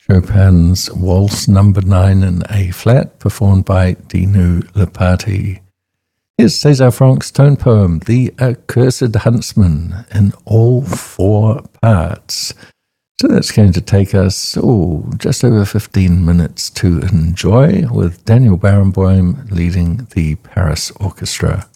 Chopin's Waltz Number 9 in A-flat, performed by Dinu Lepati. Here's César Franck's tone poem, The Accursed Huntsman, in all 4 parts. So that's going to take us, just over 15 minutes to enjoy, with Daniel Barenboim leading the Paris Orchestra.